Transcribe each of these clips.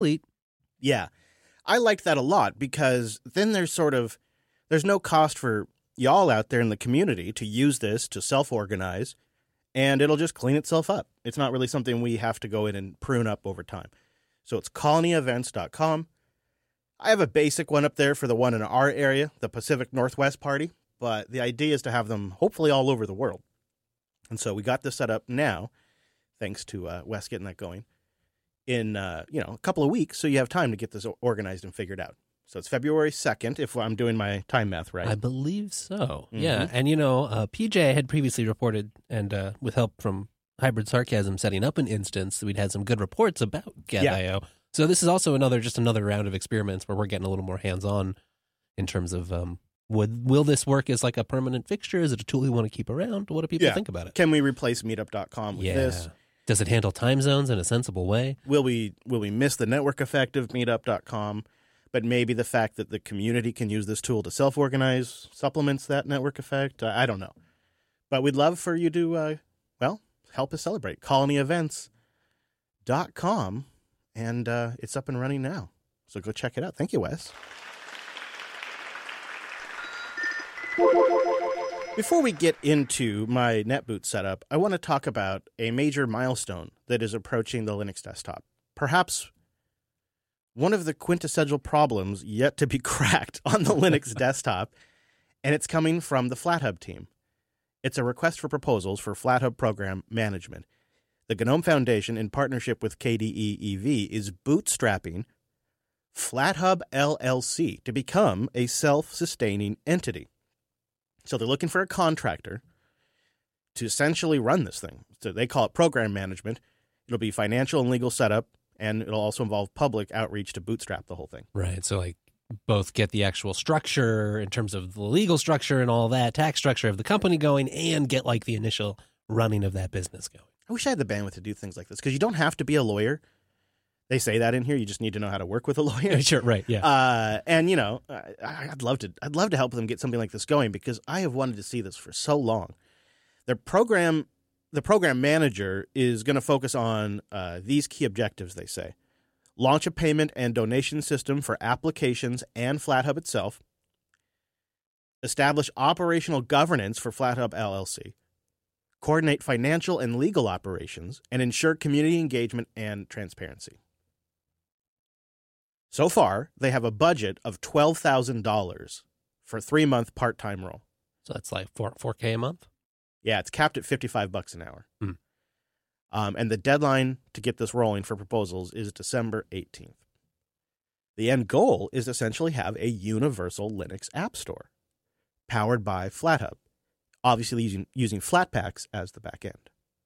complete. Yeah. I liked that a lot because then there's no cost for y'all out there in the community to use this to self-organize, and it'll just clean itself up. It's not really something we have to go in and prune up over time. So it's colonyevents.com. I have a basic one up there for the one in our area, the Pacific Northwest Party, but the idea is to have them hopefully all over the world. And so we got this set up now, thanks to Wes getting that going, in a couple of weeks, so you have time to get this organized and figured out. So it's February 2nd, if I'm doing my time math right. I believe so. Mm-hmm. Yeah. And, PJ had previously reported, and with help from Hybrid Sarcasm setting up an instance, we'd had some good reports about Geth.io. So this is also another round of experiments where we're getting a little more hands-on in terms of will this work as like a permanent fixture? Is it a tool we want to keep around? What do people think about it? Can we replace meetup.com with this? Does it handle time zones in a sensible way? Will we miss the network effect of meetup.com? But maybe the fact that the community can use this tool to self-organize supplements that network effect. I don't know. But we'd love for you to, help us celebrate. colonyevents.com, and it's up and running now. So go check it out. Thank you, Wes. Before we get into my NetBoot setup, I want to talk about a major milestone that is approaching the Linux desktop. Perhaps one of the quintessential problems yet to be cracked on the Linux desktop, and it's coming from the FlatHub team. It's a request for proposals for FlatHub program management. The GNOME Foundation, in partnership with KDE-EV, is bootstrapping FlatHub LLC to become a self-sustaining entity. So they're looking for a contractor to essentially run this thing. So they call it program management. It'll be financial and legal setup, and it'll also involve public outreach to bootstrap the whole thing. Right. So both get the actual structure in terms of the legal structure and all that, tax structure of the company going, and get the initial running of that business going. I wish I had the bandwidth to do things like this, because you don't have to be a lawyer. They say that in here. You just need to know how to work with a lawyer. Sure, right, yeah. I'd love to help them get something like this going, because I have wanted to see this for so long. The program manager is going to focus on these key objectives, they say. Launch a payment and donation system for applications and FlatHub itself. Establish operational governance for FlatHub LLC. Coordinate financial and legal operations, and ensure community engagement and transparency. So far, they have a budget of $12,000 for a 3-month part-time role. So that's like $4K a month? Yeah, it's capped at $55 an hour. And the deadline to get this rolling for proposals is December 18th. The end goal is to essentially have a universal Linux app store powered by FlatHub, obviously using Flatpaks as the back end.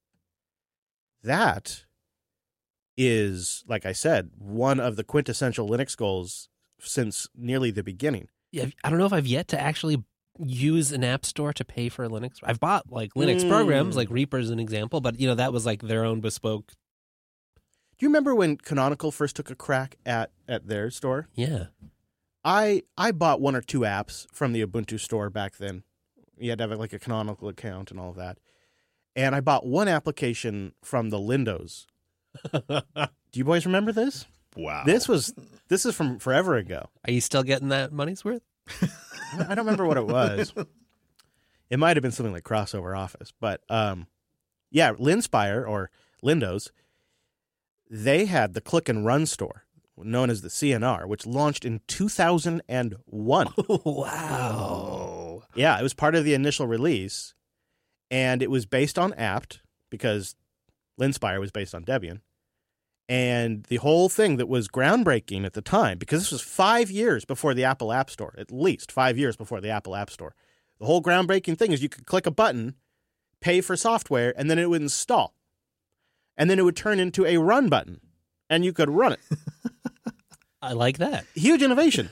That is, like I said, one of the quintessential Linux goals since nearly the beginning. Yeah, I don't know if I've yet to actually use an app store to pay for a Linux. I've bought Linux programs, like Reaper is an example, but that was their own bespoke. Do you remember when Canonical first took a crack at their store? Yeah. I bought 1 or 2 apps from the Ubuntu store back then. You had to have a Canonical account and all of that. And I bought 1 application from the Lindos. Do you boys remember this? Wow. This is from forever ago. Are you still getting that money's worth? I don't remember what it was. It might have been something like Crossover Office. But, Linspire, or Lindos, they had the Click and Run store, known as the CNR, which launched in 2001. Wow. Yeah, it was part of the initial release, and it was based on apt, because Linspire was based on Debian. And the whole thing that was groundbreaking at the time, because this was 5 years before the Apple App Store, at least 5 years before the Apple App Store. The whole groundbreaking thing is you could click a button, pay for software, and then it would install. And then it would turn into a run button, and you could run it. I like that. Huge innovation.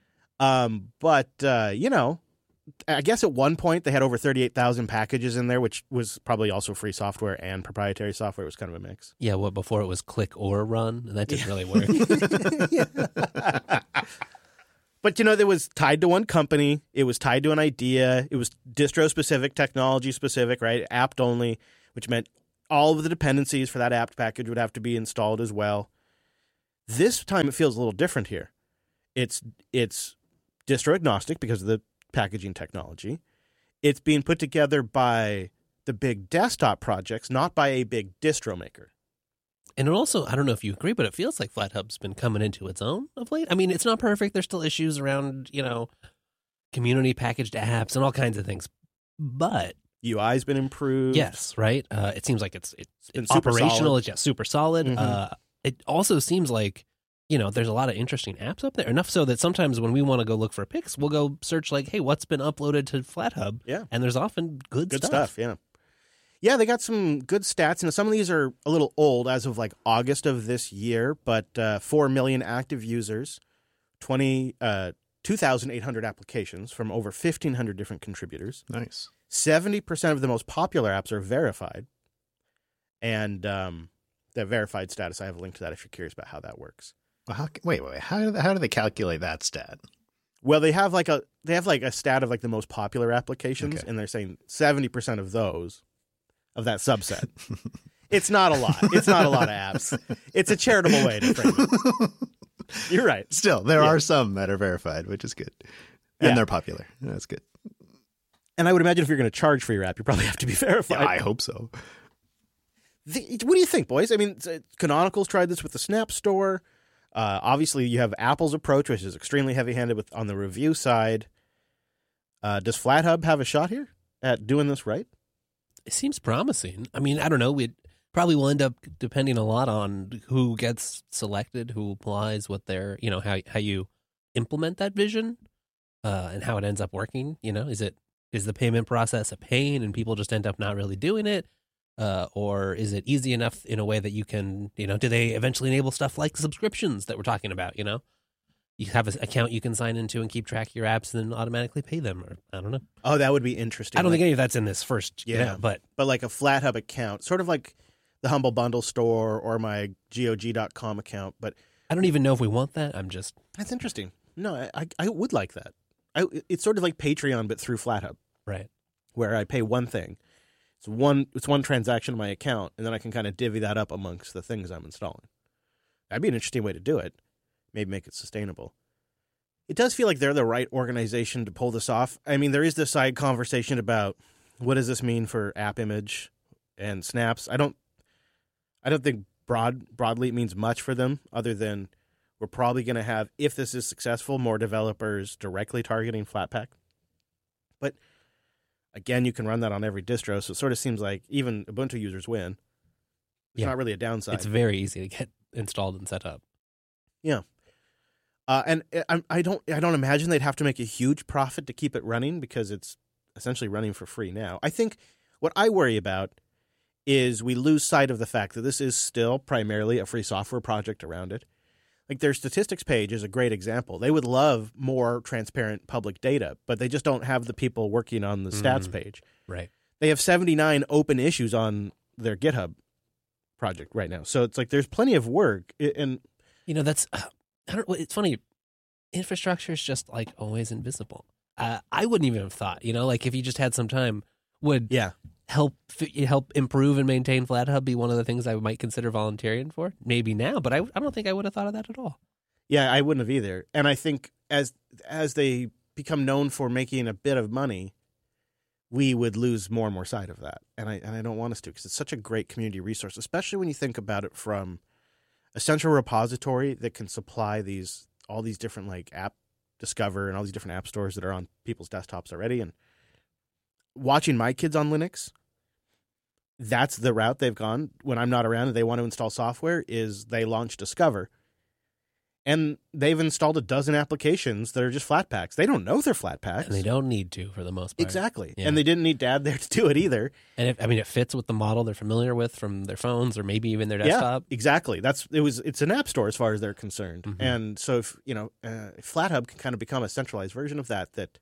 I guess at one point they had over 38,000 packages in there, which was probably also free software and proprietary software. It was kind of a mix. Yeah, before it was click or run, and that didn't really work. But, it was tied to one company. It was tied to an idea. It was distro-specific, technology-specific, right? Apt-only, which meant all of the dependencies for that apt package would have to be installed as well. This time it feels a little different here. It's distro agnostic because of the packaging technology. It's being put together by the big desktop projects, not by a big distro maker. And it also, I don't know if you agree, but it feels like FlatHub's been coming into its own of late. I mean, it's not perfect. There's still issues around, community packaged apps and all kinds of things. But UI's been improved. yes, right? It seems like it's been super operational. solid. It's super solid. Mhm. It also seems like, there's a lot of interesting apps up there. Enough so that sometimes when we want to go look for pics, we'll go search like, hey, what's been uploaded to FlatHub? Yeah. And there's often good stuff. Yeah. Yeah, they got some good stats. And some of these are a little old as of like August of this year, but 4 million active users, 2,800 applications from over 1,500 different contributors. Nice. 70% of the most popular apps are verified. And the verified status, I have a link to that if you're curious about how that works. Well, wait. How do they calculate that stat? Well, they have like a stat of like the most popular applications, Okay. and they're saying 70% of those, of that subset. It's not a lot. It's not a lot of apps. It's a charitable way to frame it. You're right. Still, there are some that are verified, which is good. And Yeah. they're popular. That's good. And I would imagine if you're going to charge for your app, you probably have to be verified. Yeah, I hope so. What do you think, boys? I mean, Canonical's tried this with the Snap Store. Obviously, you have Apple's approach, which is extremely heavy-handed on the review side. Does FlatHub have a shot here at doing this right? It seems promising. I mean, I don't know. We probably will end up depending a lot on who gets selected, who applies, what their, how you implement that vision, and how it ends up working. Is the payment process a pain and people just end up not really doing it? Or is it easy enough in a way that you can, do they eventually enable stuff like subscriptions that we're talking about, You have an account you can sign into and keep track of your apps and then automatically pay them, or I don't know. Oh, that would be interesting. I don't think any of that's in this first, but like a FlatHub account, sort of like the Humble Bundle store or my GOG.com account. But I don't even know if we want that. that's interesting. No, I would like that. It's sort of like Patreon, but through FlatHub, right. where I pay one thing. It's one transaction in my account, and then I can kind of divvy that up amongst the things I'm installing. That'd be an interesting way to do it. Maybe make it sustainable. It does feel like they're the right organization to pull this off. I mean, there is this side conversation about what does this mean for app image and snaps. I don't think broadly it means much for them, other than we're probably going to have, if this is successful, more developers directly targeting Flatpak. But again, you can run that on every distro, so it sort of seems like even Ubuntu users win. It's not really a downside. It's very easy to get installed and set up. Yeah. And I don't imagine they'd have to make a huge profit to keep it running because it's essentially running for free now. I think what I worry about is we lose sight of the fact that this is still primarily a free software project around it. Like their statistics page is a great example. They would love more transparent public data, but they just don't have the people working on the stats page. Right. They have 79 open issues on their GitHub project right now. So it's like there's plenty of work. And that's it's funny. Infrastructure is just like always invisible. I wouldn't even have thought, like if you just had some time, would help improve and maintain FlatHub be one of the things I might consider volunteering for? Maybe now, but I don't think I would have thought of that at all. Yeah, I wouldn't have either. And I think as they become known for making a bit of money, we would lose more and more sight of that. And I don't want us to, because it's such a great community resource, especially when you think about it from a central repository that can supply all these different like app discover and all these different app stores that are on people's desktops already. And watching my kids on Linux, that's the route they've gone when I'm not around and they want to install software, is they launch Discover. And they've installed a dozen applications that are just Flatpaks. They don't know they're Flatpaks. And they don't need to, for the most part. Exactly. Yeah. And they didn't need Dad there to do it either. And it fits with the model they're familiar with from their phones or maybe even their desktop. Yeah, exactly. It's an app store as far as they're concerned. Mm-hmm. And so if FlatHub can kind of become a centralized version of that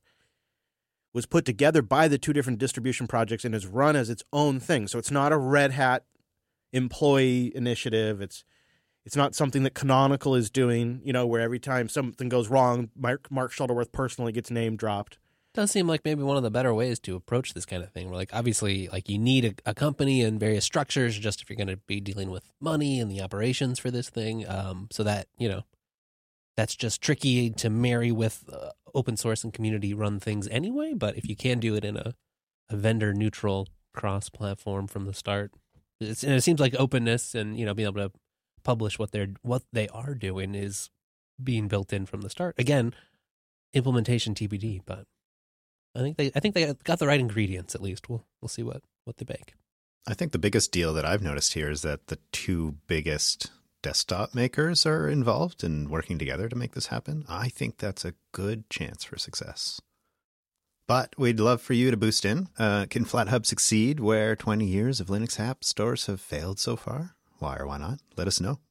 was put together by the two different distribution projects and is run as its own thing. So it's not a Red Hat employee initiative. It's not something that Canonical is doing, where every time something goes wrong, Mark Shuttleworth personally gets name dropped. Does seem like maybe one of the better ways to approach this kind of thing. Where, like, obviously, like, you need a company and various structures just if you're going to be dealing with money and the operations for this thing. So that, that's just tricky to marry with open source and community run things anyway. But if you can do it in a vendor neutral cross platform from the start, and it seems like openness and, being able to publish what they are doing is being built in from the start. Again, implementation TBD, but I think they got the right ingredients. At least we'll see what they bake. I think the biggest deal that I've noticed here is that the two biggest desktop makers are involved in working together to make this happen. I think that's a good chance for success. But we'd love for you to boost in. Can FlatHub succeed where 20 years of Linux app stores have failed so far? Why or why not? Let us know.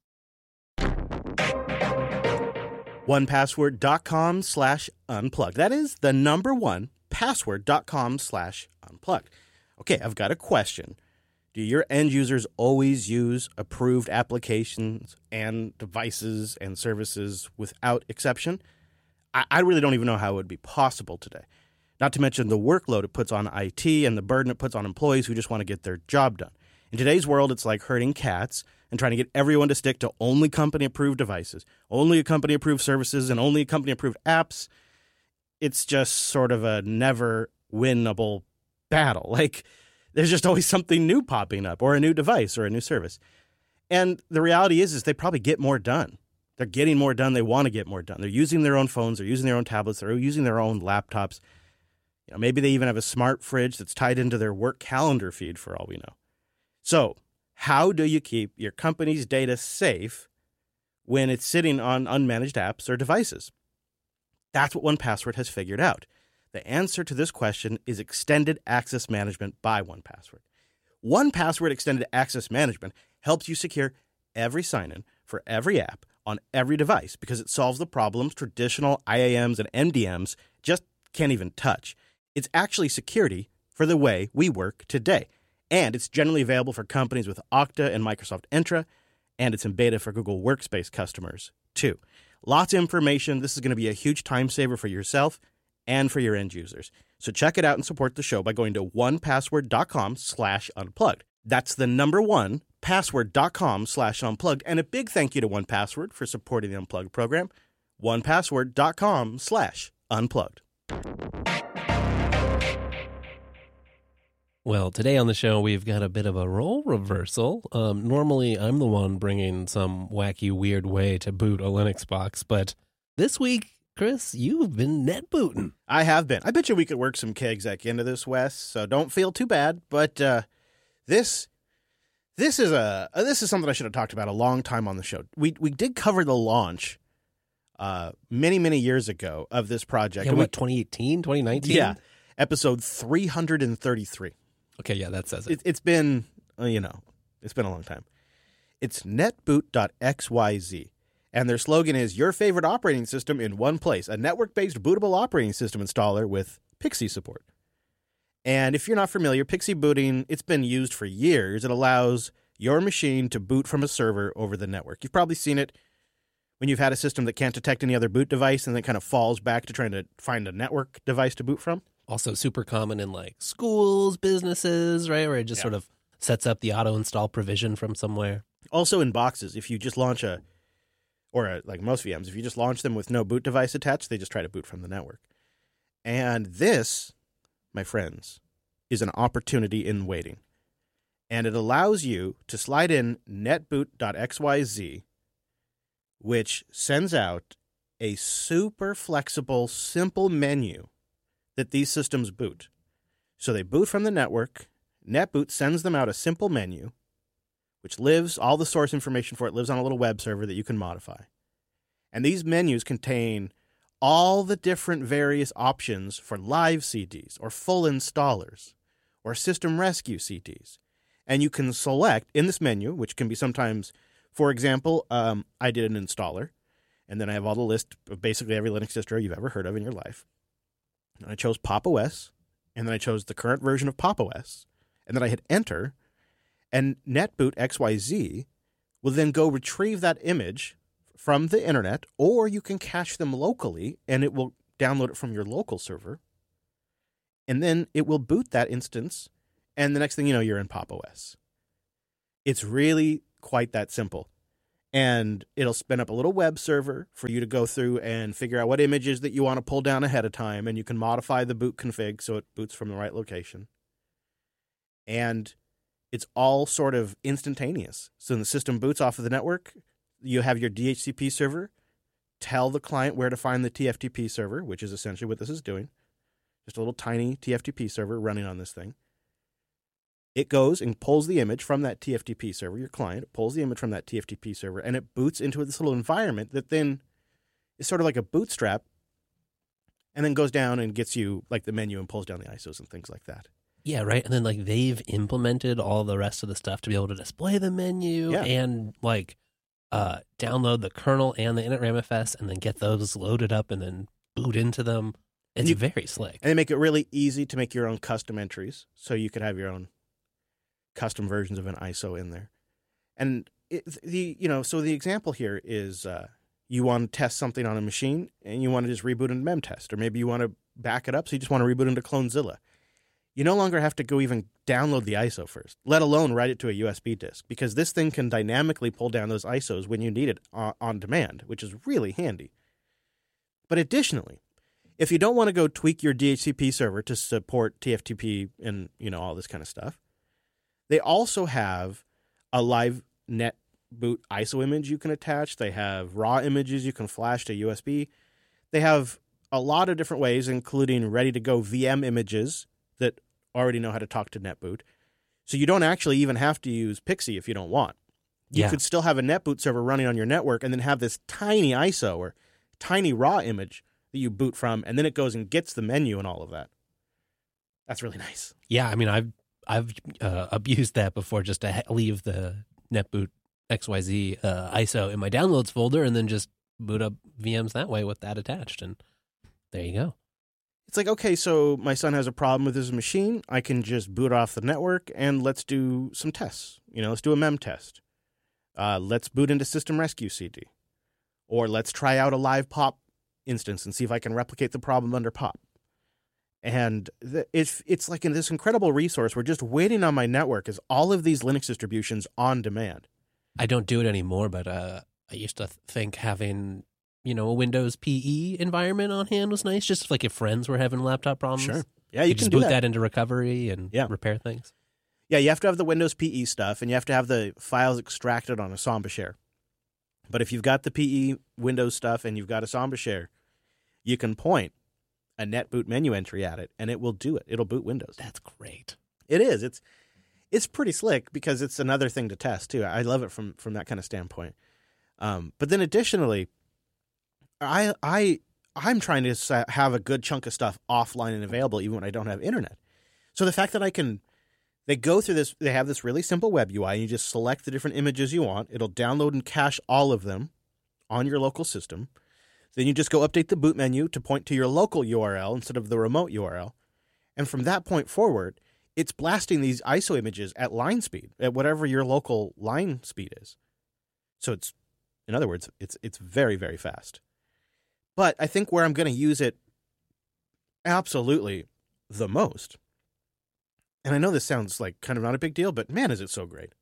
1password.com/unplugged. That is the number one, password.com/unplugged. Okay, I've got a question. Do your end users always use approved applications and devices and services without exception? I really don't even know how it would be possible today. Not to mention the workload it puts on IT and the burden it puts on employees who just want to get their job done. In today's world, it's like herding cats and trying to get everyone to stick to only company-approved devices, only company-approved services, and only company-approved apps. It's just sort of a never-winnable battle. Like, there's just always something new popping up, or a new device, or a new service. And the reality is they probably get more done. They're getting more done. They want to get more done. They're using their own phones. They're using their own tablets. They're using their own laptops. Maybe they even have a smart fridge that's tied into their work calendar feed for all we know. So how do you keep your company's data safe when it's sitting on unmanaged apps or devices? That's what 1Password has figured out. The answer to this question is Extended Access Management by 1Password. 1Password Extended Access Management helps you secure every sign-in for every app on every device because it solves the problems traditional IAMs and MDMs just can't even touch. It's actually security for the way we work today. And it's generally available for companies with Okta and Microsoft Entra, and it's in beta for Google Workspace customers, too. Lots of information. This is going to be a huge time saver for yourself and for your end users. So check it out and support the show by going to 1password.com/unplugged. That's the number one, password.com/unplugged. And a big thank you to 1Password for supporting the Unplugged program. 1password.com/unplugged. Well, today on the show, we've got a bit of a role reversal. Normally, I'm the one bringing some wacky, weird way to boot a Linux box, but this week, Chris, you've been net booting. I have been. I bet you we could work some KEGSEC into this, Wes, so don't feel too bad. But this is something I should have talked about a long time on the show. We did cover the launch many, many years ago of this project. Yeah, what, 2018, 2019? Yeah, episode 333. Okay, yeah, that says it. It's been, it's been a long time. It's netboot.xyz, and their slogan is your favorite operating system in one place, a network-based bootable operating system installer with PXE support. And if you're not familiar, PXE booting, it's been used for years. It allows your machine to boot from a server over the network. You've probably seen it when you've had a system that can't detect any other boot device and then kind of falls back to trying to find a network device to boot from. Also super common in like schools, businesses, right? Where it just sort of sets up the auto install provision from somewhere. Also in boxes, if you just launch like most VMs, if you just launch them with no boot device attached, they just try to boot from the network. And this, my friends, is an opportunity in waiting. And it allows you to slide in netboot.xyz, which sends out a super flexible, simple menu that these systems boot. So they boot from the network. NetBoot sends them out a simple menu, which lives, all the source information for it lives on a little web server that you can modify. And these menus contain all the different various options for live CDs or full installers or system rescue CDs. And you can select in this menu, which can be sometimes, for example, I did an installer, and then I have all the list of basically every Linux distro you've ever heard of in your life. And I chose Pop! OS, and then I chose the current version of Pop! OS, and then I hit Enter, and NetBoot XYZ will then go retrieve that image from the internet, or you can cache them locally, and it will download it from your local server, And then it will boot that instance, and the next thing you know, you're in Pop! OS. It's really quite that simple. And it'll spin up a little web server for you to go through and figure out what images that you want to pull down ahead of time, and you can modify the boot config so it boots from the right location. And it's all sort of instantaneous. So when the system boots off of the network, you have your DHCP server tell the client where to find the TFTP server, which is essentially what this is doing. Just a little tiny TFTP server running on this thing. It goes and pulls the image from that TFTP server, your client pulls the image from that TFTP server, and it boots into this little environment that then is sort of like a bootstrap, and then goes down and gets you like the menu and pulls down the ISOs and things like that. Yeah, right. And then like they've implemented all the rest of the stuff to be able to display the menu and like download the kernel and the initramfs and then get those loaded up and then boot into them. It's very slick. And they make it really easy to make your own custom entries, so you could have your own custom versions of an ISO in there. And so the example here is you want to test something on a machine and you want to just reboot into memtest, or maybe you want to back it up so you just want to reboot into Clonezilla. You no longer have to go even download the ISO first, let alone write it to a USB disk, because this thing can dynamically pull down those ISOs when you need it on demand, which is really handy. But additionally, if you don't want to go tweak your DHCP server to support TFTP and all this kind of stuff, they also have a live net boot ISO image you can attach. They have raw images you can flash to USB. They have a lot of different ways, including ready-to-go VM images that already know how to talk to NetBoot. So you don't actually even have to use Pixie if you don't want. You could still have a NetBoot server running on your network and then have this tiny ISO or tiny raw image that you boot from, and then it goes and gets the menu and all of that. That's really nice. Yeah, I mean, I've abused that before, just to leave the NetBoot XYZ ISO in my downloads folder and then just boot up VMs that way with that attached, and there you go. It's like, okay, so my son has a problem with his machine. I can just boot off the network and let's do some tests. Let's do a mem test. Let's boot into System Rescue CD. Or let's try out a live POP instance and see if I can replicate the problem under POP. And it's like this incredible resource. We're just waiting on my network as all of these Linux distributions on demand. I don't do it anymore, but I used to think having, a Windows PE environment on hand was nice, just like if friends were having laptop problems. Sure. Yeah, you can just do boot that into recovery and repair things. Yeah, you have to have the Windows PE stuff, and you have to have the files extracted on a Samba share. But if you've got the PE Windows stuff and you've got a Samba share, you can point a NetBoot menu entry at it, and it will do it. It'll boot Windows. That's great. It is. It's pretty slick because it's another thing to test, too. I love it from that kind of standpoint. But then additionally, I'm trying to have a good chunk of stuff offline and available even when I don't have internet. So the fact that they go through this, they have this really simple web UI, and you just select the different images you want. It'll download and cache all of them on your local system. Then you just go update the boot menu to point to your local URL instead of the remote URL. And from that point forward, it's blasting these ISO images at line speed, at whatever your local line speed is. So in other words, it's very, very fast. But I think where I'm going to use it absolutely the most, and I know this sounds like kind of not a big deal, but man, is it so great.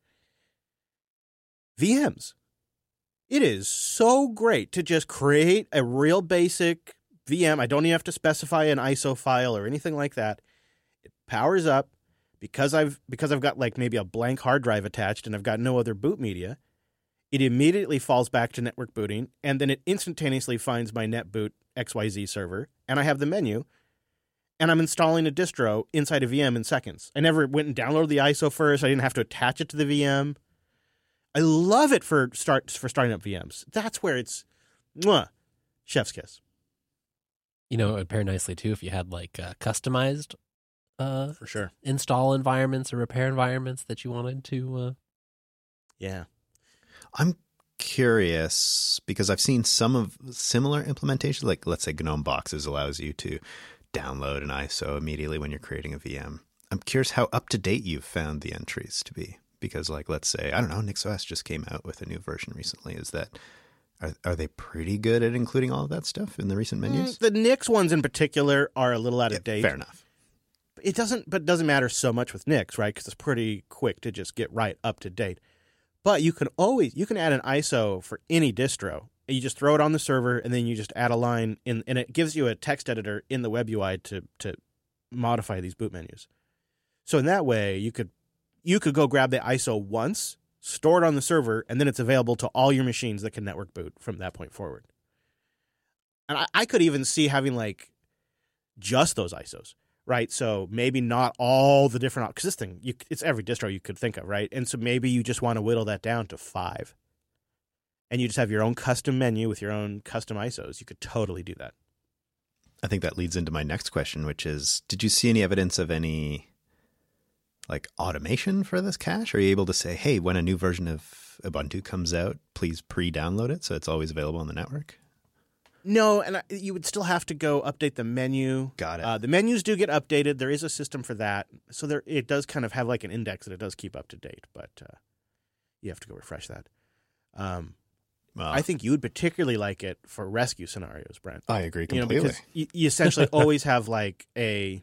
VMs. It is so great to just create a real basic VM. I don't even have to specify an ISO file or anything like that. It powers up because I've got like maybe a blank hard drive attached and I've got no other boot media. It immediately falls back to network booting, and then it instantaneously finds my NetBoot XYZ server, and I have the menu, and I'm installing a distro inside a VM in seconds. I never went and downloaded the ISO first. I didn't have to attach it to the VM. I love it for starting up VMs. That's where it's chef's kiss. It would pair nicely, too, if you had like customized for sure install environments or repair environments that you wanted to. Yeah. I'm curious because I've seen some of similar implementations, like let's say GNOME Boxes allows you to download an ISO immediately when you're creating a VM. I'm curious how up-to-date you've found the entries to be. Because like, let's say, I don't know, NixOS just came out with a new version recently. Are they pretty good at including all of that stuff in the recent menus? The Nix ones in particular are a little out of date. Fair enough. It doesn't matter so much with Nix, right? Because it's pretty quick to just get right up to date. But you can add an ISO for any distro. You just throw it on the server, and then you just add a line in, and it gives you a text editor in the web UI to modify these boot menus. So in that way, you could go grab the ISO once, store it on the server, and then it's available to all your machines that can network boot from that point forward. And I could even see having like just those ISOs, right? So maybe not all the different, because this thing, it's every distro you could think of, right? And so maybe you just want to whittle that down to 5. And you just have your own custom menu with your own custom ISOs. You could totally do that. I think that leads into my next question, which is, did you see any evidence of any like automation for this cache? Are you able to say, hey, when a new version of Ubuntu comes out, please pre-download it so it's always available on the network? No, and you would still have to go update the menu. Got it. The menus do get updated. There is a system for that. So it does kind of have like an index that it does keep up to date, but you have to go refresh that. I think you would particularly like it for rescue scenarios, Brent. I agree completely. Because you essentially always have like like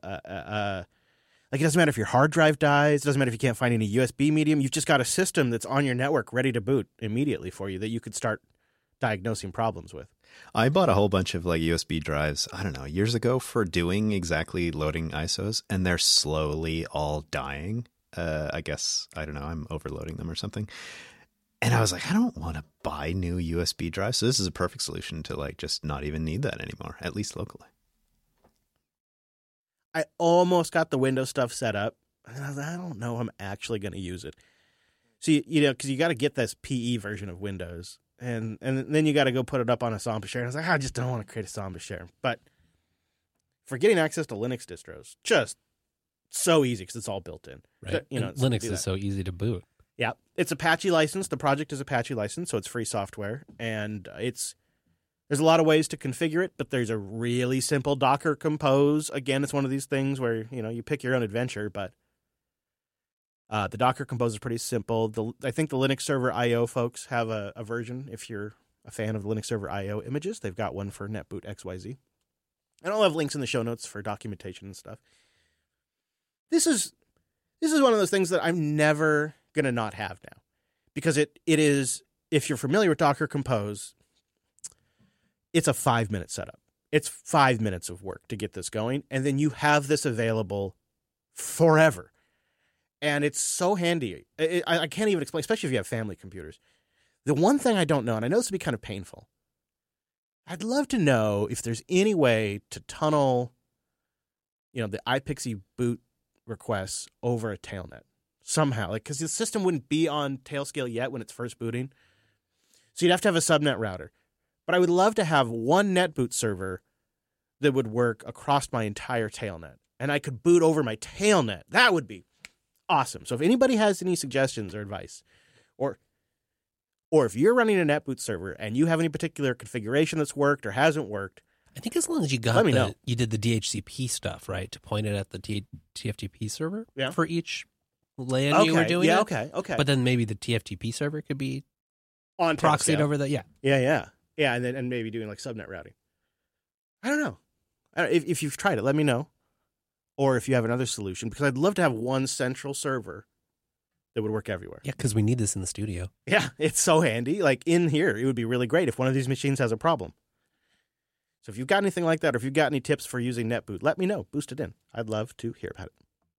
it doesn't matter if your hard drive dies. It doesn't matter if you can't find any USB medium. You've just got a system that's on your network ready to boot immediately for you that you could start diagnosing problems with. I bought a whole bunch of like USB drives, I don't know, years ago for doing exactly loading ISOs, and they're slowly all dying. I guess, I don't know, I'm overloading them or something. And I was like, I don't want to buy new USB drives. So this is a perfect solution to like just not even need that anymore, at least locally. I almost got the Windows stuff set up, and I was like, I don't know if I'm actually going to use it. So, because you got to get this PE version of Windows, and then you got to go put it up on a Samba share. And I was like, I just don't want to create a Samba share. But for getting access to Linux distros, just so easy because it's all built in. Right. Linux is so easy to boot. Yeah. It's Apache licensed. The project is Apache licensed, so it's free software. And there's a lot of ways to configure it, but there's a really simple Docker Compose. Again, it's one of these things where, you pick your own adventure, but the Docker Compose is pretty simple. I think the Linux Server IO folks have a version. If you're a fan of the Linux Server IO images, they've got one for NetBoot XYZ. And I'll have links in the show notes for documentation and stuff. This is one of those things that I'm never going to not have now, because it is, if you're familiar with Docker Compose, it's a 5-minute setup. It's 5 minutes of work to get this going, and then you have this available forever. And it's so handy. I can't even explain, especially if you have family computers. The one thing I don't know, and I know this would be kind of painful, I'd love to know if there's any way to tunnel, the iPXE boot requests over a tailnet somehow. Because the system wouldn't be on Tailscale yet when it's first booting. So you'd have to have a subnet router. But I would love to have one NetBoot server that would work across my entire tailnet. And I could boot over my tailnet. That would be awesome. So if anybody has any suggestions or advice, or if you're running a NetBoot server and you have any particular configuration that's worked or hasn't worked, I think as long as you let me know. You did the DHCP stuff, right, to point it at the TFTP server for each LAN you were doing it. Okay. But then maybe the TFTP server could be on proxied Tailscale. over the, Yeah, and maybe doing like subnet routing. I don't know. If you've tried it, let me know. Or if you have another solution, because I'd love to have one central server that would work everywhere. Yeah, because we need this in the studio. Yeah, it's so handy. Like in here, it would be really great if one of these machines has a problem. So if you've got anything like that, or if you've got any tips for using NetBoot, let me know. Boost it in. I'd love to hear about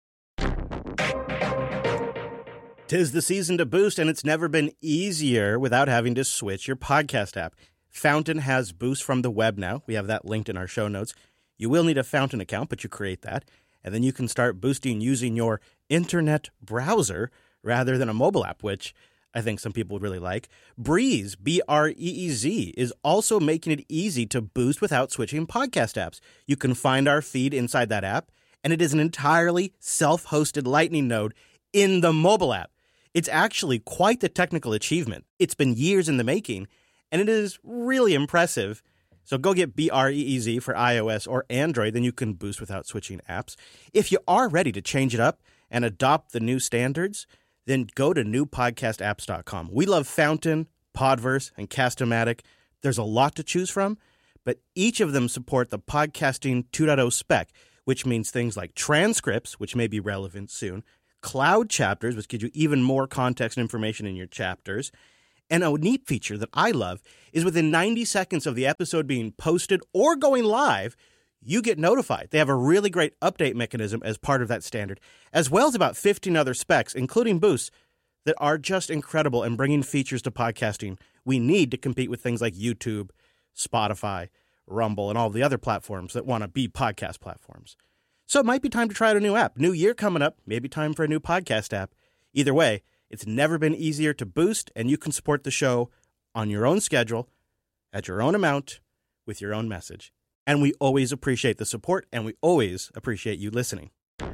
it. 'Tis the season to boost, and it's never been easier without having to switch your podcast app. Fountain has Boost from the web now. We have that linked in our show notes. You will need a Fountain account, but you create that. And then you can start boosting using your internet browser rather than a mobile app, which I think some people would really like. Breeze, Breez, is also making it easy to boost without switching podcast apps. You can find our feed inside that app, and it is an entirely self-hosted Lightning node in the mobile app. It's actually quite the technical achievement. It's been years in the making, and it is really impressive. So go get Breez for iOS or Android, then you can boost without switching apps. If you are ready to change it up and adopt the new standards, then go to newpodcastapps.com. We love Fountain, Podverse, and Cast-O-Matic. There's a lot to choose from, but each of them support the Podcasting 2.0 spec, which means things like transcripts, which may be relevant soon, cloud chapters, which gives you even more context and information in your chapters. And a neat feature that I love is within 90 seconds of the episode being posted or going live, you get notified. They have a really great update mechanism as part of that standard, as well as about 15 other specs, including boosts, that are just incredible and bringing features to podcasting we need to compete with things like YouTube, Spotify, Rumble, and all the other platforms that want to be podcast platforms. So it might be time to try out a new app. New year coming up, maybe time for a new podcast app. Either way, it's never been easier to boost, and you can support the show on your own schedule, at your own amount, with your own message. And we always appreciate the support, and we always appreciate you listening.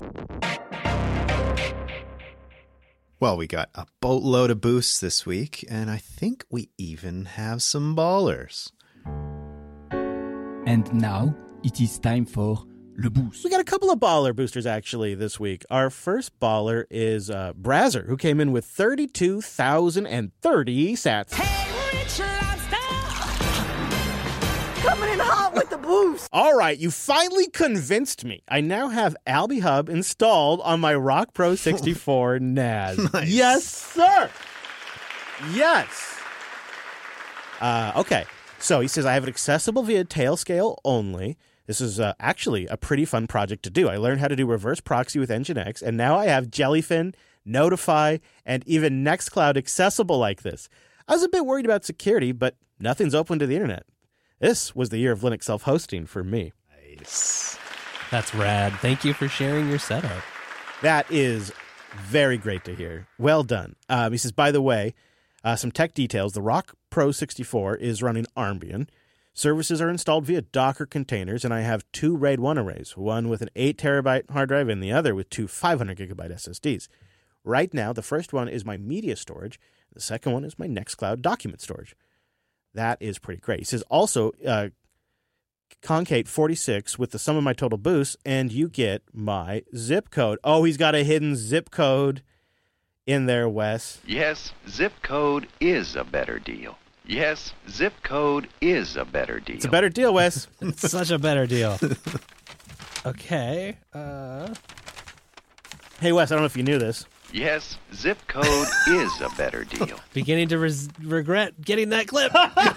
Well, we got a boatload of boosts this week, and I think we even have some ballers. And now it is time for Le Boost. We got a couple of baller boosters, actually, this week. Our first baller is Brazzer, who came in with 32,030 sats. Hey, Rich Lobster! Coming in hot with the boost. All right, you finally convinced me. I now have Alby Hub installed on my Rock Pro 64 NAS. Nice. Yes, sir. Yes. Okay. So he says, I have it accessible via Tailscale only. This is actually a pretty fun project to do. I learned how to do reverse proxy with Nginx, and now I have Jellyfin, Notify, and even Nextcloud accessible like this. I was a bit worried about security, but nothing's open to the internet. This was the year of Linux self-hosting for me. Nice. That's rad. Thank you for sharing your setup. That is very great to hear. Well done. He says, by the way, some tech details. The Rock Pro 64 is running Armbian. Services are installed via Docker containers, and I have two RAID 1 arrays, one with an 8 terabyte hard drive and the other with two 500 gigabyte SSDs. Right now, the first one is my media storage. The second one is my Nextcloud document storage. That is pretty great. He says also, Concate 46 with the sum of my total boosts, and you get my zip code. Oh, he's got a hidden zip code in there, Wes. Yes, zip code is a better deal. Yes, zip code is a better deal. It's a better deal, Wes. It's such a better deal. Okay. Hey, Wes, I don't know if you knew this. Yes, zip code is a better deal. Beginning to regret getting that clip.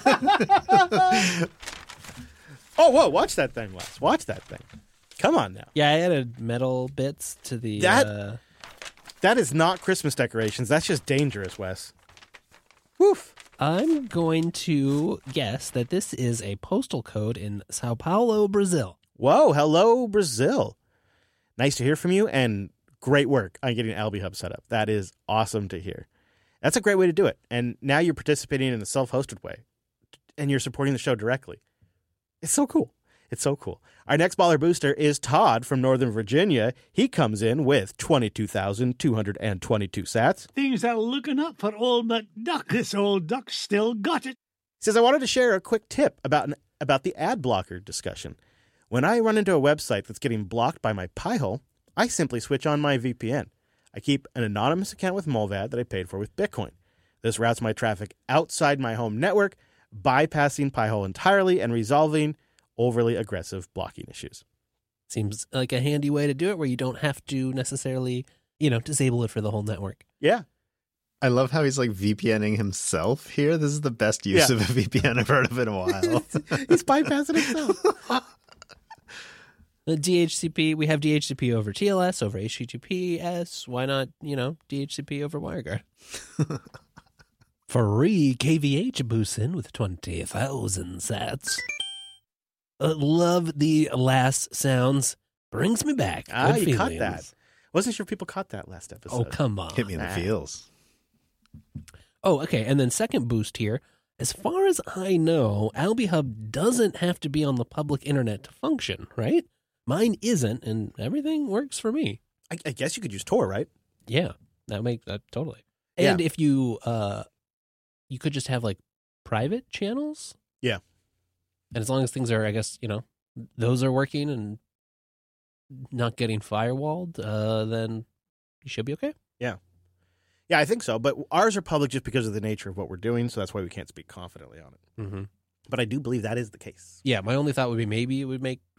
Oh, whoa, watch that thing, Wes. Watch that thing. Come on now. Yeah, I added metal bits to the... That is not Christmas decorations. That's just dangerous, Wes. Woof. I'm going to guess that this is a postal code in Sao Paulo, Brazil. Whoa, hello, Brazil. Nice to hear from you, and great work on getting Alby Hub set up. That is awesome to hear. That's a great way to do it. And now you're participating in a self-hosted way, and you're supporting the show directly. It's so cool. It's so cool. Our next baller booster is Todd from Northern Virginia. He comes in with 22,222 sats. Things are looking up for old McDuck. This old duck still got it. He says, I wanted to share a quick tip about the ad blocker discussion. When I run into a website that's getting blocked by my Pi-hole, I simply switch on my VPN. I keep an anonymous account with Mullvad that I paid for with Bitcoin. This routes my traffic outside my home network, bypassing Pi-hole entirely and resolving overly aggressive blocking issues. Seems like a handy way to do it where you don't have to necessarily, disable it for the whole network. Yeah. I love how he's like VPNing himself here. This is the best use of a VPN I've heard of in a while. He's bypassing himself. The DHCP, we have DHCP over TLS, over HTTPS. Why not, DHCP over WireGuard? Free KVH boosts in with 20,000 sats. Love the last sounds. Brings me back. Good You feelings. caught that. Wasn't sure if people caught that last episode. Oh, come on. Hit me in the feels. Oh, okay. And then second boost here. As far as I know, Alby Hub doesn't have to be on the public internet to function, right? Mine isn't, and everything works for me. I guess you could use Tor, right? Yeah, that makes totally. And if you you could just have like private channels. Yeah. And as long as things are, I guess, those are working and not getting firewalled, then you should be okay. Yeah. Yeah, I think so. But ours are public just because of the nature of what we're doing, so that's why we can't speak confidently on it. Mm-hmm. But I do believe that is the case. Yeah, my only thought would be maybe it would make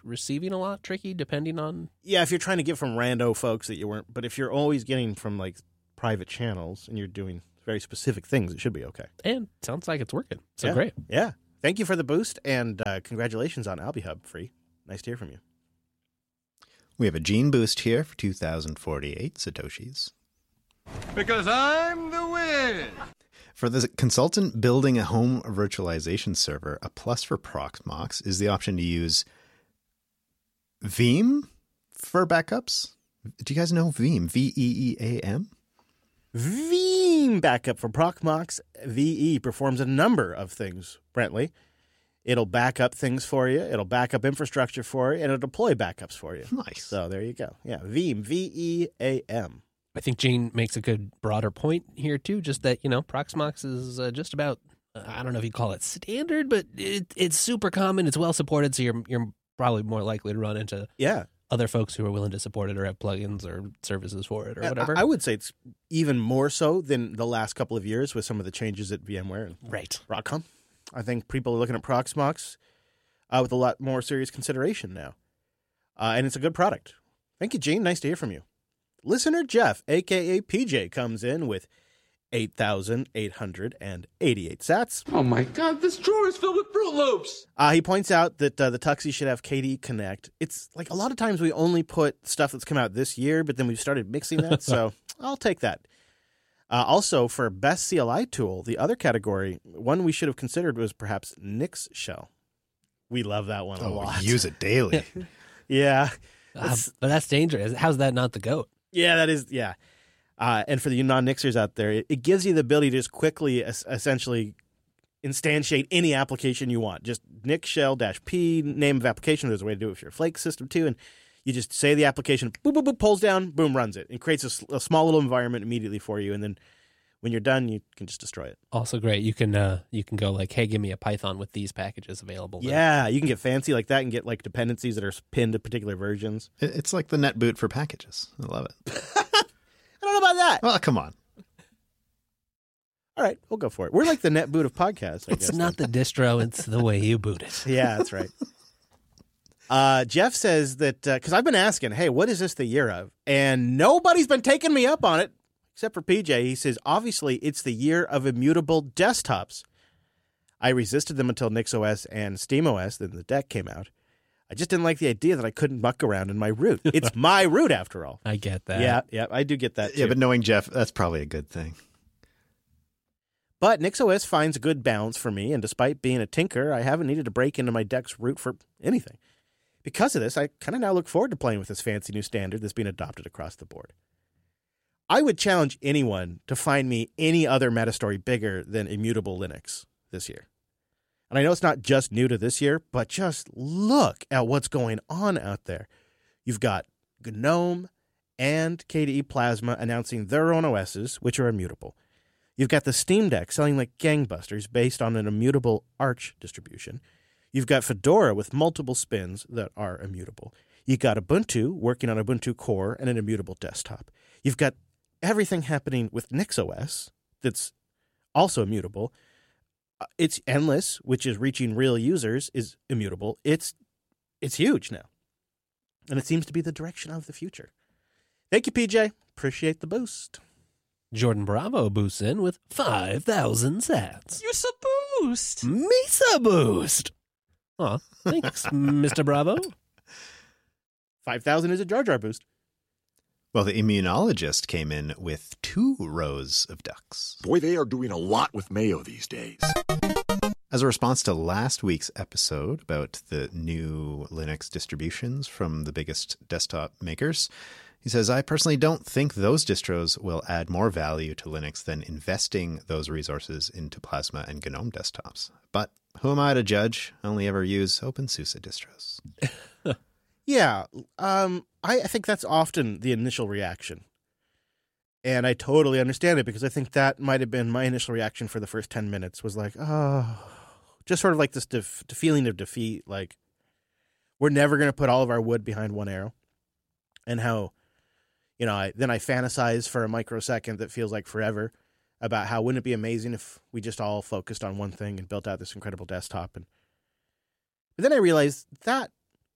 receiving a lot tricky depending on. Yeah, if you're trying to get from rando folks that you weren't, but if you're always getting from like private channels and you're doing very specific things, it should be okay. And sounds like it's working. So Yeah. great. Yeah. Thank you for the boost, and congratulations on AlbiHub Free. Nice to hear from you. We have a gene boost here for 2,048 Satoshis. Because I'm the Wiz. For the consultant building a home virtualization server, a plus for Proxmox is the option to use Veeam for backups. Do you guys know Veeam? Veeam? Veeam backup from Proxmox VE performs a number of things, Brentley. It'll back up things for you. It'll back up infrastructure for you, and it'll deploy backups for you. Nice. So there you go. Yeah, Veeam, V-E-A-M. I think Gene makes a good broader point here, too, just that, Proxmox is just about, I don't know if you call it standard, but it's super common. It's well supported, so you're probably more likely to run into other folks who are willing to support it or have plugins or services for it or whatever. I would say it's even more so than the last couple of years with some of the changes at VMware and Broadcom. I think people are looking at Proxmox with a lot more serious consideration now. And it's a good product. Thank you, Gene. Nice to hear from you. Listener Jeff, a.k.a. PJ, comes in with 8,888 sats. Oh my God, this drawer is filled with Fruit Loops. He points out that the Tuxie should have KDE Connect. It's like a lot of times we only put stuff that's come out this year, but then we've started mixing that, so I'll take that. Also, for best CLI tool, the other category, one we should have considered was perhaps Nix Shell. We love that one a lot. We use it daily. Yeah. But that's dangerous. How's that not the GOAT? Yeah, that is, yeah. And for the non-Nixers out there, it gives you the ability to just quickly, essentially, instantiate any application you want. Just Nix Shell-P, name of application. There's a way to do it with your Flake system, too. And you just say the application, boop, boop, boop, pulls down, boom, runs it. It creates a small little environment immediately for you. And then when you're done, you can just destroy it. Also great. You can go like, hey, give me a Python with these packages available. Yeah, you can get fancy like that and get like dependencies that are pinned to particular versions. It's like the NetBoot for packages. I love it. I don't know about that. Well, come on. All right, we'll go for it. We're like the NetBoot of podcasts, I guess. It's not the distro, it's the way you boot it. Yeah, that's right. Jeff says that, because I've been asking, hey, what is this the year of? And nobody's been taking me up on it, except for PJ. He says, obviously, it's the year of immutable desktops. I resisted them until NixOS and SteamOS, then the deck came out. I just didn't like the idea that I couldn't muck around in my root. It's my root, after all. I get that. Yeah, I do get that, too. Yeah, but knowing Jeff, that's probably a good thing. But NixOS finds a good balance for me, and despite being a tinker, I haven't needed to break into my deck's root for anything. Because of this, I kind of now look forward to playing with this fancy new standard that's being adopted across the board. I would challenge anyone to find me any other metastory bigger than Immutable Linux this year. And I know it's not just new to this year, but just look at what's going on out there. You've got GNOME and KDE Plasma announcing their own OSs, which are immutable. You've got the Steam Deck selling like gangbusters based on an immutable Arch distribution. You've got Fedora with multiple spins that are immutable. You've got Ubuntu working on Ubuntu Core and an immutable desktop. You've got everything happening with NixOS that's also immutable. It's Endless, which is reaching real users, is immutable. It's huge now. And it seems to be the direction of the future. Thank you, PJ. Appreciate the boost. Jordan Bravo boosts in with 5,000 sats. You're so boost. Mesa boost. Aw, thanks, Mr. Bravo. 5,000 is a Jar Jar boost. Well, the immunologist came in with 2 rows of ducks. Boy, they are doing a lot with mayo these days. As a response to last week's episode about the new Linux distributions from the biggest desktop makers, he says, I personally don't think those distros will add more value to Linux than investing those resources into Plasma and GNOME desktops. But who am I to judge? I only ever use OpenSUSE distros. Yeah, I think that's often the initial reaction. And I totally understand it because I think that might have been my initial reaction for the first 10 minutes was like, oh, just sort of like this feeling of defeat. Like, we're never going to put all of our wood behind one arrow. And how, then I fantasize for a microsecond that feels like forever about how wouldn't it be amazing if we just all focused on one thing and built out this incredible desktop. But then I realized that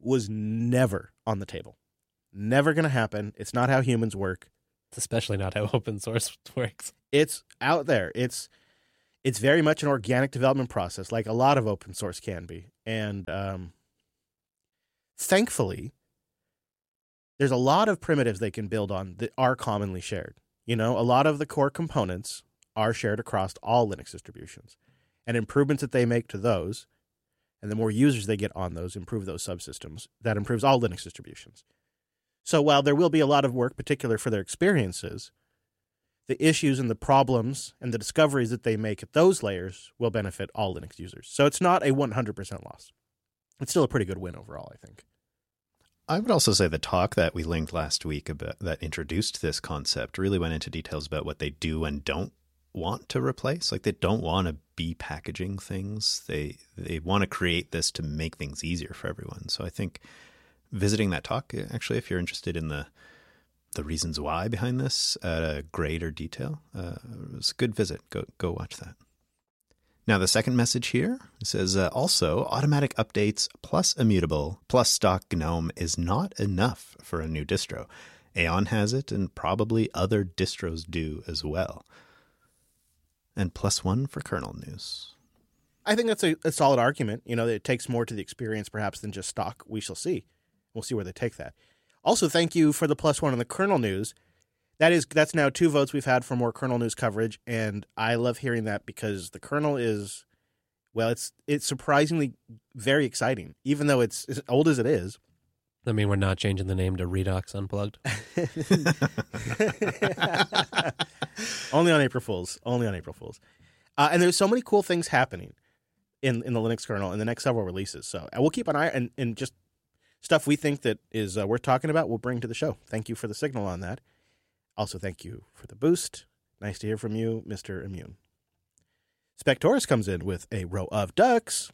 was never on the table. Never going to happen. It's not how humans work. It's especially not how open source works. It's out there. It's very much an organic development process, like a lot of open source can be. And thankfully, there's a lot of primitives they can build on that are commonly shared. You know, a lot of the core components are shared across all Linux distributions. And improvements that they make to those, and the more users they get on those, improve those subsystems. That improves all Linux distributions. So while there will be a lot of work, particular for their experiences, the issues and the problems and the discoveries that they make at those layers will benefit all Linux users. So it's not a 100% loss. It's still a pretty good win overall, I think. I would also say the talk that we linked last week about that introduced this concept really went into details about what they do and don't want to replace. Like, they don't want to be packaging things. They want to create this to make things easier for everyone. So I think visiting that talk, actually, if you're interested in the reasons why behind this at a greater detail, it was a good visit. Go watch that. Now, the second message here says, also, automatic updates plus immutable plus stock GNOME is not enough for a new distro. Aeon has it, and probably other distros do as well. And +1 for kernel news. I think that's a solid argument. You know, it takes more to the experience perhaps than just stock. We shall see. We'll see where they take that. Also, thank you for the +1 on the kernel news. That's now 2 votes we've had for more kernel news coverage, and I love hearing that because the kernel is, well, it's surprisingly very exciting, even though it's as old as it is. I mean, we're not changing the name to Redux Unplugged. Only on April Fools. Only on April Fools. And there's so many cool things happening in the Linux kernel in the next several releases. So we'll keep an eye and just stuff we think that is worth talking about, we'll bring to the show. Thank you for the signal on that. Also, thank you for the boost. Nice to hear from you, Mr. Immune. Spectorus comes in with a row of ducks.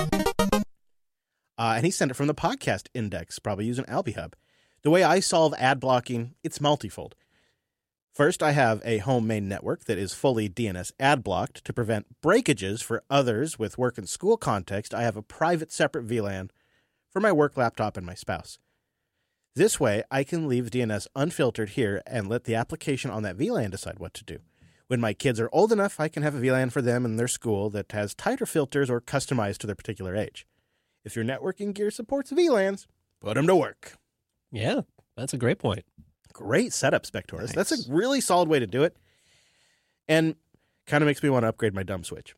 And he sent it from the podcast index, probably using AlbiHub. The way I solve ad blocking, it's multifold. First, I have a home main network that is fully DNS ad blocked to prevent breakages for others with work and school context. I have a private separate VLAN for my work laptop and my spouse. This way, I can leave DNS unfiltered here and let the application on that VLAN decide what to do. When my kids are old enough, I can have a VLAN for them in their school that has tighter filters or customized to their particular age. If your networking gear supports VLANs, put them to work. Yeah, that's a great point. Great setup, Spectorus. Nice. That's a really solid way to do it. And kind of makes me want to upgrade my dumb switch.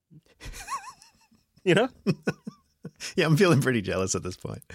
You know? Yeah, I'm feeling pretty jealous at this point.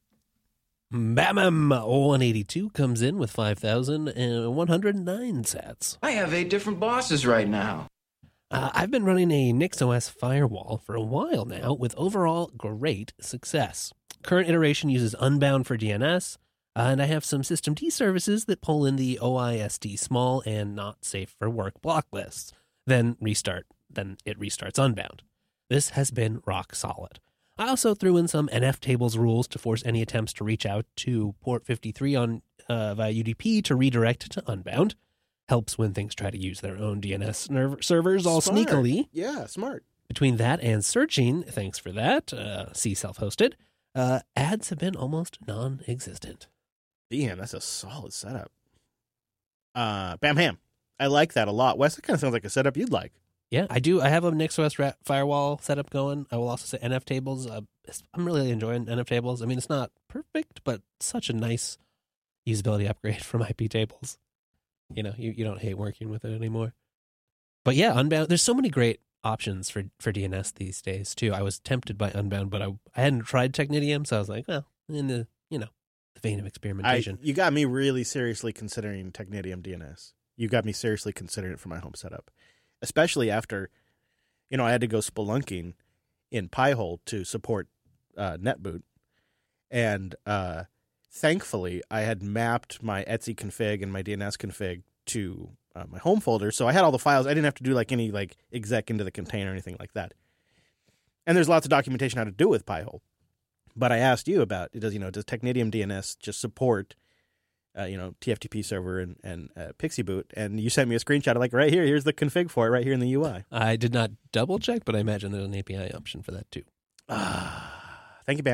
Bam-182 comes in with 5,109 sats. I have 8 different bosses right now. I've been running a NixOS firewall for a while now with overall great success. Current iteration uses Unbound for DNS, and I have some systemd services that pull in the OISD small and not safe for work block lists. Then it restarts Unbound. This has been rock solid. I also threw in some NF tables rules to force any attempts to reach out to port 53 on via UDP to redirect to Unbound. Helps when things try to use their own DNS servers all Smart. sneakily. Yeah, smart. Between that and searching, thanks for that, see self-hosted, ads have been almost non-existent. Damn, that's a solid setup. Bam Ham. I like that a lot. Wes, that kind of sounds like a setup you'd like. Yeah, I do. I have a NixOS firewall setup going. I will also say NF tables. I'm really enjoying NF tables. I mean, it's not perfect, but such a nice usability upgrade from IP tables. You know, you don't hate working with it anymore. But yeah, Unbound. There's so many great options for DNS these days too. I was tempted by Unbound, but I hadn't tried Technidium, so I was like, well, in the vein of experimentation. You got me really seriously considering Technidium DNS. You got me seriously considering it for my home setup. Especially after, I had to go spelunking in Pi-hole to support NetBoot. And thankfully, I had mapped my Etsy config and my DNS config to my home folder. So I had all the files. I didn't have to do any exec into the container or anything like that. And there's lots of documentation how to do it with Pi-hole. But I asked you about, does Technidium DNS just support TFTP server and Pixie Boot, and you sent me a screenshot of right here. Here's the config for it right here in the UI. I did not double check, but I imagine there's an API option for that too. Thank you, Bam.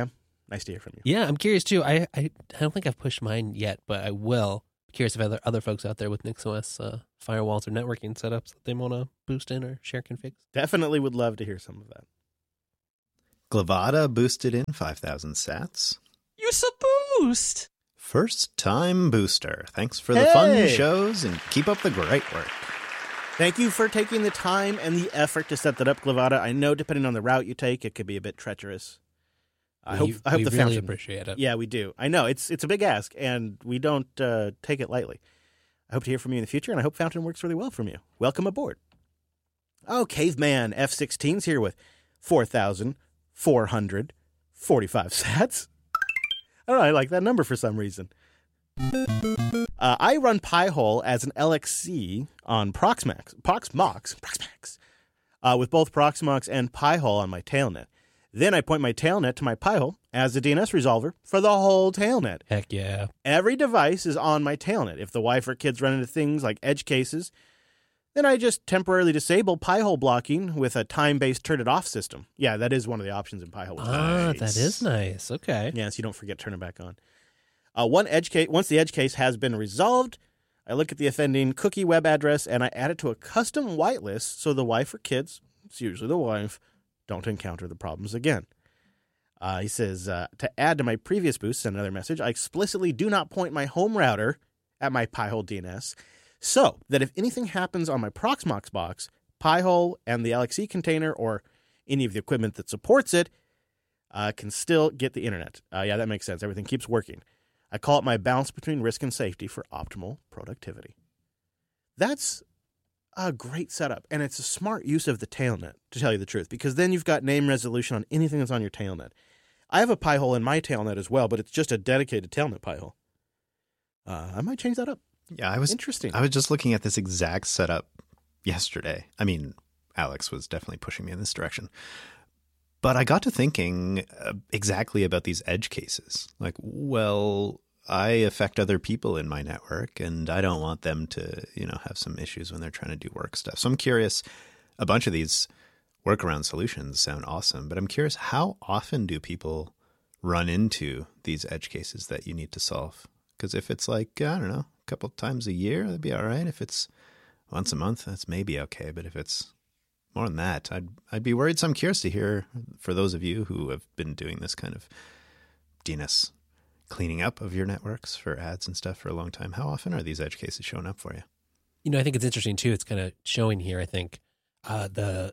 Nice to hear from you. Yeah, I'm curious too. I don't think I've pushed mine yet, but I will. Curious if other folks out there with NixOS firewalls or networking setups that they want to boost in or share configs. Definitely would love to hear some of that. Glavada boosted in 5,000 sats. Use a boost. First time booster. Thanks for the fun shows and keep up the great work. Thank you for taking the time and the effort to set that up, Glavada. I know depending on the route you take, it could be a bit treacherous. I hope the really fountain appreciate it. Yeah, we do. I know it's a big ask, and we don't take it lightly. I hope to hear from you in the future, and I hope Fountain works really well from you. Welcome aboard. Oh, Caveman F16's here with 4,445 sats. I don't know. I like that number for some reason. I run Pi-hole as an LXC on Proxmox, with both Proxmox and Pi-hole on my tailnet. Then I point my tailnet to my Pi-hole as a DNS resolver for the whole tailnet. Heck yeah. Every device is on my tailnet. If the wife or kids run into things like edge cases, then I just temporarily disable Pi-hole blocking with a time-based turn-it-off system. Yeah, that is one of the options in Pi-hole. That is nice. Okay. Yeah, so you don't forget to turn it back on. Once the edge case has been resolved, I look at the offending cookie web address and I add it to a custom whitelist so the wife or kids, it's usually the wife, don't encounter the problems again. He says, to add to my previous boost, send another message, I explicitly do not point my home router at my Pi-hole DNS so that if anything happens on my Proxmox box, Pi-hole and the LXC container or any of the equipment that supports it can still get the internet. Yeah, that makes sense. Everything keeps working. I call it my balance between risk and safety for optimal productivity. That's a great setup, and it's a smart use of the tailnet, to tell you the truth, because then you've got name resolution on anything that's on your tailnet. I have a Pi-hole in my tailnet as well, but it's just a dedicated tailnet Pi-hole. I might change that up. Yeah, Interesting. I was just looking at this exact setup yesterday. I mean, Alex was definitely pushing me in this direction. But I got to thinking exactly about these edge cases. Like, well, I affect other people in my network, and I don't want them to, have some issues when they're trying to do work stuff. So I'm curious, a bunch of these workaround solutions sound awesome, but I'm curious, how often do people run into these edge cases that you need to solve? Because if it's like, I don't know, a couple times a year, that'd be all right. If it's once a month, that's maybe okay. But if it's more than that, I'd be worried. So I'm curious to hear, for those of you who have been doing this kind of DNS cleaning up of your networks for ads and stuff for a long time, how often are these edge cases showing up for you? I think it's interesting too. It's kind of showing here, I think, the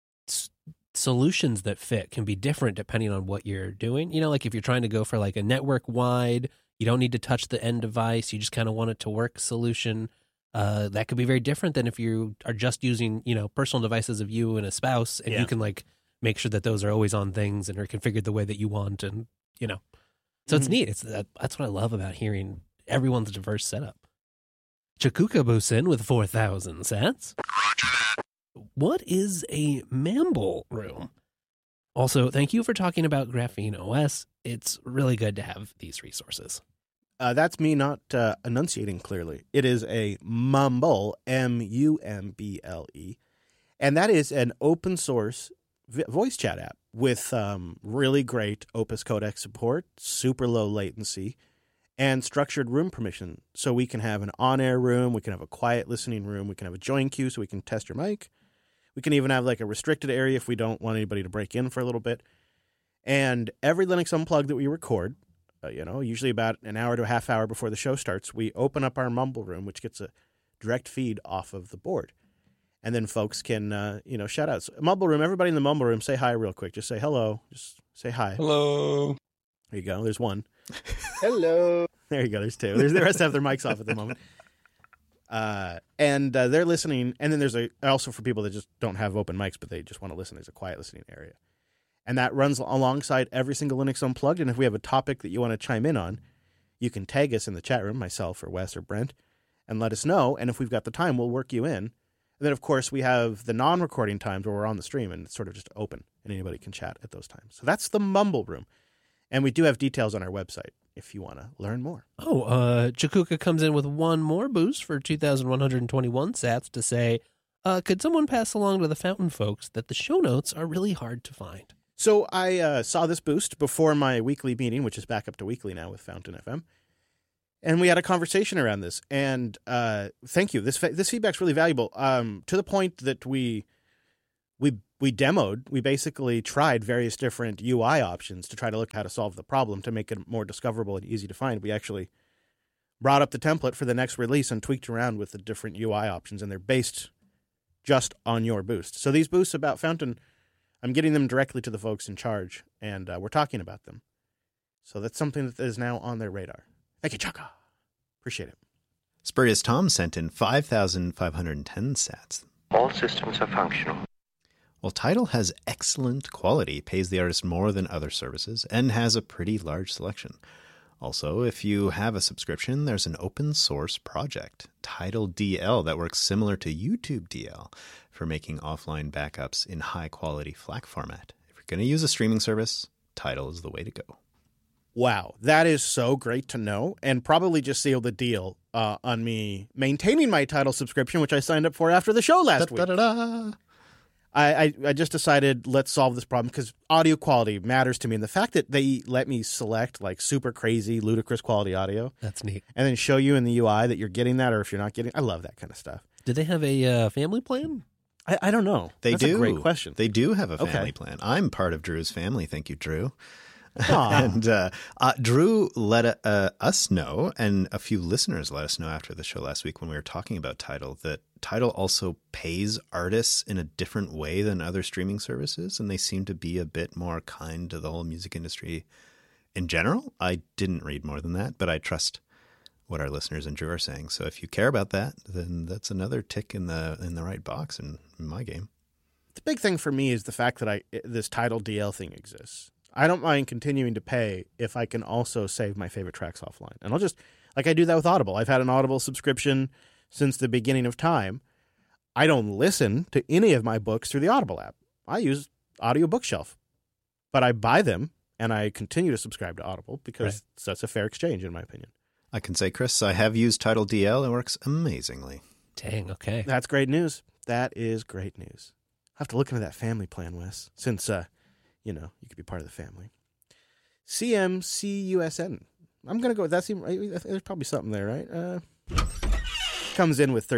solutions that fit can be different depending on what you're doing. Like if you're trying to go for like a network wide, you don't need to touch the end device. You just kind of want it to work solution. That could be very different than if you are just using, personal devices of you and a spouse, and you can like make sure that those are always on things and are configured the way that you want. And, so it's neat. That's what I love about hearing everyone's diverse setup. Chakuka Busin with 4,000 sats. What is a Mamble room? Also, thank you for talking about Graphene OS. It's really good to have these resources. That's me not enunciating clearly. It is a Mumble, M-U-M-B-L-E, and that is an open source voice chat app with really great Opus codec support, super low latency, and structured room permission. So we can have an on-air room, we can have a quiet listening room, we can have a join queue so we can test your mic. We can even have like a restricted area if we don't want anybody to break in for a little bit. And every Linux Unplugged that we record, usually about an hour to a half hour before the show starts, we open up our Mumble room, which gets a direct feed off of the board. And then folks can, shout out. So, Mumble room, everybody in the Mumble room, say hi real quick. Just say hello. Just say hi. Hello. There you go. There's one. Hello. There you go. There's two. The rest have their mics off at the moment. And they're listening. And then there's also for people that just don't have open mics, but they just want to listen. There's a quiet listening area. And that runs alongside every single Linux Unplugged. And if we have a topic that you want to chime in on, you can tag us in the chat room, myself or Wes or Brent, and let us know. And if we've got the time, we'll work you in. And then, of course, we have the non-recording times where we're on the stream and it's sort of just open and anybody can chat at those times. So that's the Mumble room. And we do have details on our website if you want to learn more. Chakuka comes in with one more boost for 2,121 sats to say, could someone pass along to the Fountain folks that the show notes are really hard to find? So I saw this boost before my weekly meeting, which is back up to weekly now with Fountain FM. And we had a conversation around this. And thank you. This feedback's really valuable, to the point that we demoed. We basically tried various different UI options to try to look how to solve the problem to make it more discoverable and easy to find. We actually brought up the template for the next release and tweaked around with the different UI options, and they're based just on your boost. So these boosts about Fountain, I'm getting them directly to the folks in charge, and we're talking about them. So that's something that is now on their radar. Thank you, Chaka. Appreciate it. Spurious Tom sent in 5,510 sats. All systems are functional. Well, Tidal has excellent quality, pays the artist more than other services, and has a pretty large selection. Also, if you have a subscription, there's an open source project, Tidal DL, that works similar to YouTube DL for making offline backups in high quality FLAC format. If you're going to use a streaming service, Tidal is the way to go. Wow, that is so great to know, and probably just sealed the deal on me maintaining my Tidal subscription, which I signed up for after the show last week. I just decided, let's solve this problem, because audio quality matters to me. And the fact that they let me select like super crazy, ludicrous quality audio. That's neat. And then show you in the UI that you're getting that, or if you're not getting, I love that kind of stuff. Do they have a family plan? I don't know. That's a great question. They do have a family plan. I'm part of Drew's family. Thank you, Drew. And Drew let us know, and a few listeners let us know after the show last week when we were talking about Tidal, that Tidal also pays artists in a different way than other streaming services, and they seem to be a bit more kind to the whole music industry in general. I didn't read more than that, but I trust what our listeners and Drew are saying. So if you care about that, then that's another tick in the right box in my game. The big thing for me is the fact that this Tidal DL thing exists. I don't mind continuing to pay if I can also save my favorite tracks offline. And I'll just, like I do that with Audible. I've had an Audible subscription since the beginning of time. I don't listen to any of my books through the Audible app. I use Audio Bookshelf. But I buy them, and I continue to subscribe to Audible because that's a fair exchange, in my opinion. I can say, Chris, I have used Tidal DL. It works amazingly. Dang, okay. That's great news. That is great news. I'll have to look into that family plan, Wes, since... you could be part of the family. CMCUSN. I'm going to go with that. There's probably something there, right? Comes in with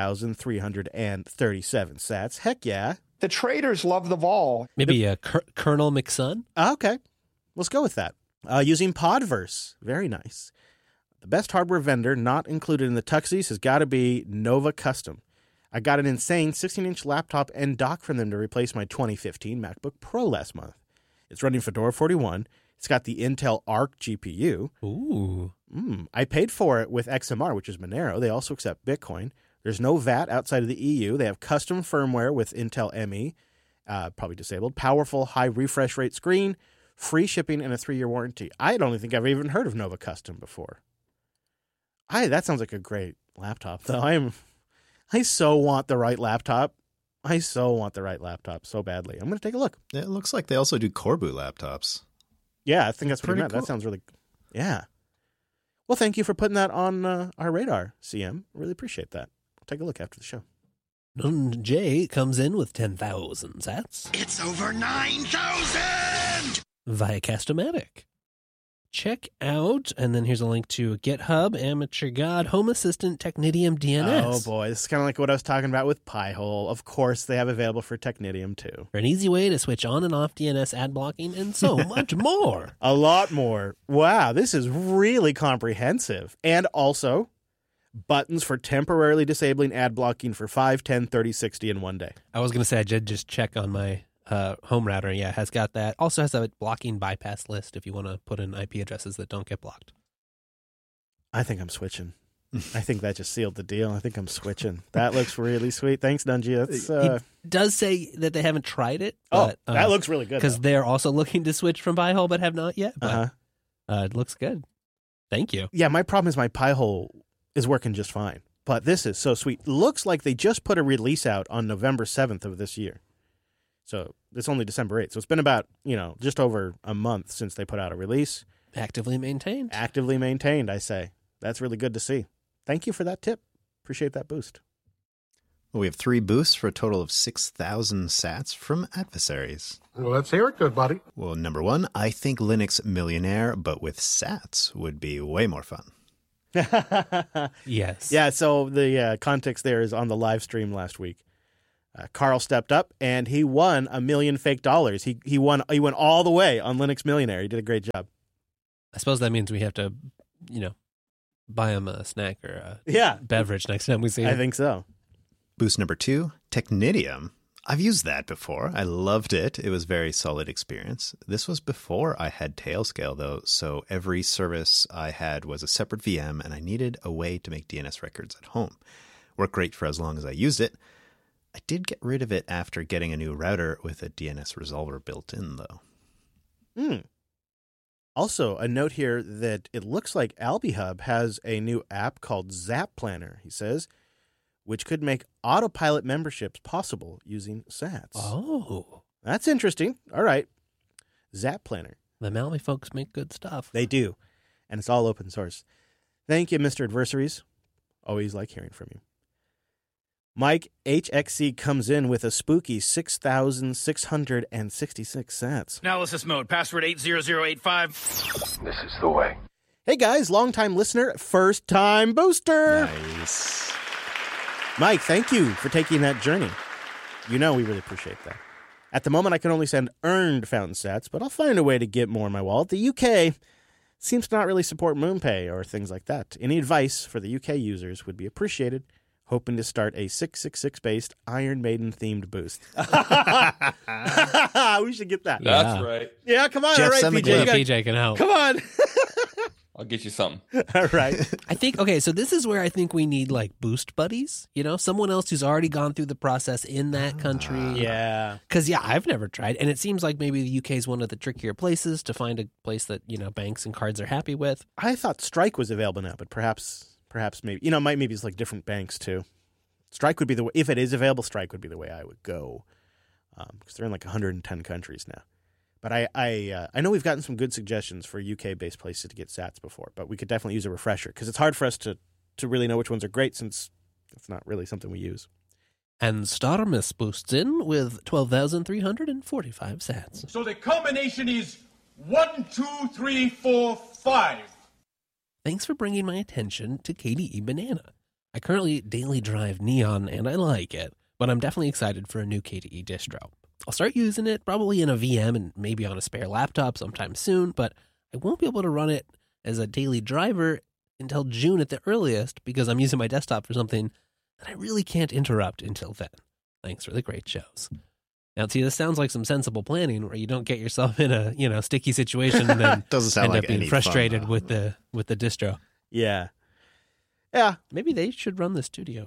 13,337 sats. Heck yeah. The traders love the vol. Maybe Colonel McSun? Okay. Let's go with that. Using Podverse. Very nice. The best hardware vendor not included in the Tuxies has got to be Nova Custom. I got an insane 16-inch laptop and dock from them to replace my 2015 MacBook Pro last month. It's running Fedora 41. It's got the Intel Arc GPU. Ooh. I paid for it with XMR, which is Monero. They also accept Bitcoin. There's no VAT outside of the EU. They have custom firmware with Intel ME, probably disabled, powerful high refresh rate screen, free shipping, and a 3-year warranty. I don't think I've even heard of Nova Custom before. That sounds like a great laptop, though. I so want the right laptop. So badly. I'm going to take a look. It looks like they also do Corbu laptops. Yeah, I think that's pretty cool. That sounds really... Yeah. Well, thank you for putting that on our radar, CM. Really appreciate that. I'll take a look after the show. Jay comes in with 10,000 sats. It's over 9,000! Via Castomatic. Check out, and then here's a link to GitHub, Amateur God, Home Assistant, Technidium DNS. Oh boy, this is kind of like what I was talking about with Pi-hole. Of course, they have available for Technidium too. For an easy way to switch on and off DNS ad blocking and so much more. A lot more. Wow, this is really comprehensive. And also, buttons for temporarily disabling ad blocking for 5, 10, 30, 60 in one day. I was going to say, I did just check on my home router. Yeah, has got that. Also has a blocking bypass list if you want to put in IP addresses that don't get blocked. I think I'm switching. I think that just sealed the deal. I think I'm switching. That looks really sweet. Thanks, Dungy. It does say that they haven't tried it. But, that looks really good. Because they're also looking to switch from Pi-hole but have not yet. But it looks good. Thank you. Yeah, my problem is my Pi-hole is working just fine. But this is so sweet. Looks like they just put a release out on November 7th of this year. So it's only December 8th. So it's been about, just over a month since they put out a release. Actively maintained. Actively maintained, I say. That's really good to see. Thank you for that tip. Appreciate that boost. Well, we have 3 boosts for a total of 6,000 sats from adversaries. Well, let's hear it, good buddy. Well, number 1, I think Linux Millionaire, but with sats would be way more fun. Yes. Yeah, so the context there is on the live stream last week. Carl stepped up, and he won $1 million fake dollars. He went all the way on Linux Millionaire. He did a great job. I suppose that means we have to, buy him a snack or a beverage next time we see him. I think so. Boost number 2, Technidium. I've used that before. I loved it. It was a very solid experience. This was before I had Tailscale, though, so every service I had was a separate VM, and I needed a way to make DNS records at home. Worked great for as long as I used it. I did get rid of it after getting a new router with a DNS resolver built in, though. Also, a note here that it looks like AlbiHub has a new app called Zap Planner, he says, which could make autopilot memberships possible using sats. Oh. That's interesting. All right. Zap Planner. The Malmy folks make good stuff. They do. And it's all open source. Thank you, Mr. Adversaries. Always like hearing from you. Mike HXC comes in with a spooky 6,666 sats. Analysis mode, password 80085. This is the way. Hey guys, long-time listener, first-time booster. Nice. Mike, thank you for taking that journey. We really appreciate that. At the moment, I can only send earned fountain sats, but I'll find a way to get more in my wallet. The UK seems to not really support MoonPay or things like that. Any advice for the UK users would be appreciated. Hoping to start a 666-based Iron Maiden-themed boost. We should get that. That's right. Yeah, come on. Jeff, all right, send the PJ. PJ can help. Come on. I'll get you something. All right. I think, so this is where I think we need like boost buddies, someone else who's already gone through the process in that country. Yeah. Because, I've never tried. And it seems like maybe the UK is one of the trickier places to find a place that, banks and cards are happy with. I thought Strike was available now, but perhaps maybe, maybe it's like different banks too. Strike would be the way, if it is available, Strike would be the way I would go. Because they're in like 110 countries now. But I know we've gotten some good suggestions for UK-based places to get sats before, but we could definitely use a refresher because it's hard for us to really know which ones are great since it's not really something we use. And Starmus boosts in with 12,345 sats. So the combination is 1, 2, 3, 4, 5. Thanks for bringing my attention to KDE Banana. I currently daily drive Neon and I like it, but I'm definitely excited for a new KDE distro. I'll start using it probably in a VM and maybe on a spare laptop sometime soon, but I won't be able to run it as a daily driver until June at the earliest because I'm using my desktop for something that I really can't interrupt until then. Thanks for the great shows. Now, see, this sounds like some sensible planning where you don't get yourself in a sticky situation and then Doesn't sound end like up being any frustrated fun, with the distro. Yeah. Maybe they should run the studio.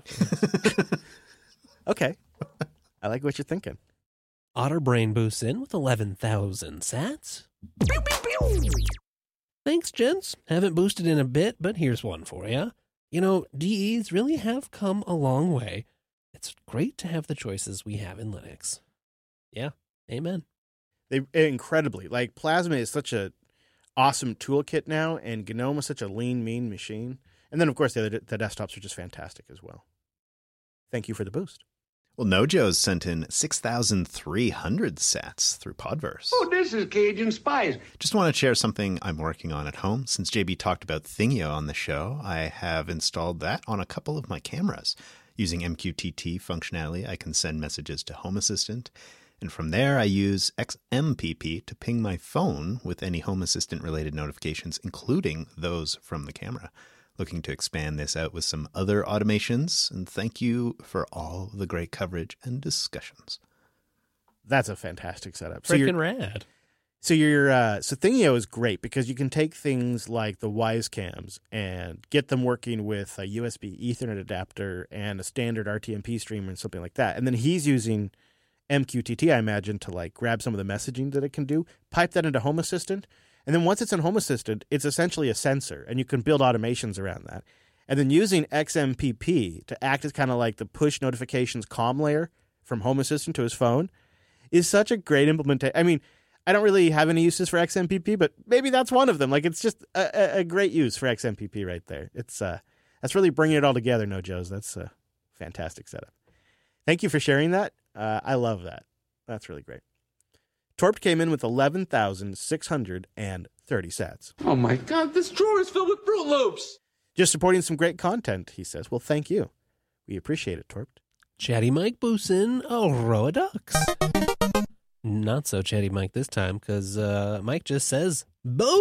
Okay. I like what you're thinking. Otterbrain boosts in with 11,000 sats. Pew, pew, pew. Thanks, gents. Haven't boosted in a bit, but here's one for you. DEs really have come a long way. It's great to have the choices we have in Linux. Yeah, amen. They incredibly. Like, Plasma is such a awesome toolkit now, and GNOME is such a lean, mean machine. And then, of course, the desktops are just fantastic as well. Thank you for the boost. Well, Nojo's sent in 6,300 sats through Podverse. Oh, this is Cajun Spice. Just want to share something I'm working on at home. Since JB talked about Thingio on the show, I have installed that on a couple of my cameras. Using MQTT functionality, I can send messages to Home Assistant. And from there, I use XMPP to ping my phone with any Home Assistant-related notifications, including those from the camera. Looking to expand this out with some other automations, and thank you for all the great coverage and discussions. That's a fantastic setup. Freaking rad. So Thingio is great because you can take things like the Wisecams and get them working with a USB Ethernet adapter and a standard RTMP streamer and something like that. And then he's using MQTT, I imagine, to like grab some of the messaging that it can do, pipe that into Home Assistant. And then once it's in Home Assistant, it's essentially a sensor, and you can build automations around that. And then using XMPP to act as kind of like the push notifications comm layer from Home Assistant to his phone is such a great implementation. I mean, I don't really have any uses for XMPP, but maybe that's one of them. Like, it's just a great use for XMPP right there. It's that's really bringing it all together, Nojos. That's a fantastic setup. Thank you for sharing that. I love that. That's really great. Torp came in with 11,630 sats. Oh my God, this drawer is filled with Fruit Loops. Just supporting some great content, he says. Well, thank you. We appreciate it, Torp. Chatty Mike boosting a row of ducks. Not so Chatty Mike this time, because Mike just says, boo!